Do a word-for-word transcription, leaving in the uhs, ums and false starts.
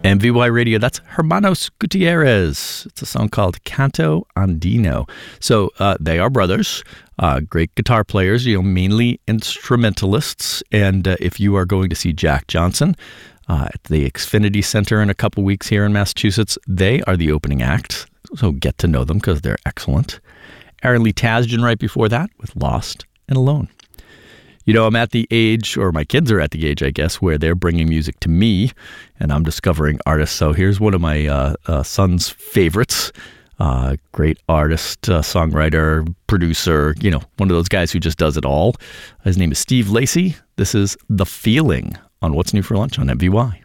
M V Y Radio, that's Hermanos Gutierrez. It's a song called Canto Andino. So uh, they are brothers, uh, great guitar players, you know, mainly instrumentalists. And uh, if you are going to see Jack Johnson uh, at the Xfinity Center in a couple weeks here in Massachusetts, they are the opening act. So get to know them because they're excellent. Aaron Lee Tasjan right before that with Lost and Alone. You know, I'm at the age, or my kids are at the age, I guess, where they're bringing music to me, and I'm discovering artists. So here's one of my uh, uh, son's favorites. Uh, great artist, uh, songwriter, producer, you know, one of those guys who just does it all. His name is Steve Lacy. This is The Feeling on What's New for Lunch on M V Y.